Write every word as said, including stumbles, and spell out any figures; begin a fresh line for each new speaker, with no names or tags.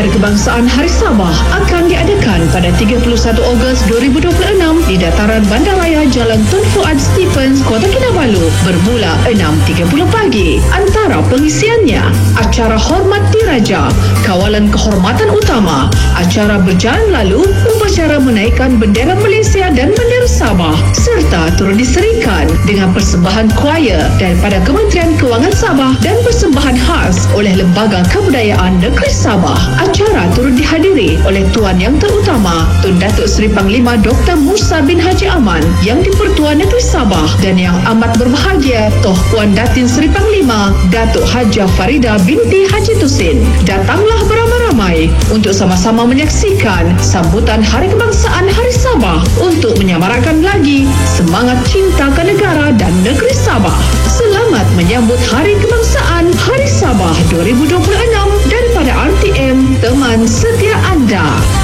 Hari Kebangsaan Hari Sabah akan diadakan pada tiga puluh satu Ogos dua ribu dua puluh enam di dataran Bandaraya Jalan Tun Fuad Stephens, Kota Kinabalu bermula enam tiga puluh pagi. Antara pengisiannya, acara hormat diraja, kawalan kehormatan utama, acara berjalan lalu, upacara menaikkan bendera Malaysia dan bendera Sabah serta turut diserikan dengan persembahan choir daripada Kementerian Kewangan Sabah dan persembahan khas oleh Lembaga Kebudayaan Negeri Sabah. Acara turut dihadiri oleh Tuan Yang Terutama Tun Datuk Seri Panglima Doktor Musa bin Haji Aman Yang di-Pertuan Negeri Sabah dan yang amat berbahagia Toh Puan Datin Seri Panglima Datuk Hajah Farida binti Haji Tusin. Datanglah beramai-ramai untuk sama-sama menyaksikan sambutan Hari Kebangsaan Hari Sabah untuk menyamarakkan lagi semangat cinta ke negara dan negeri Sabah. Selamat menyambut Hari Kebangsaan Hari Sabah dua ribu dua puluh enam daripada R T M, teman setia anda.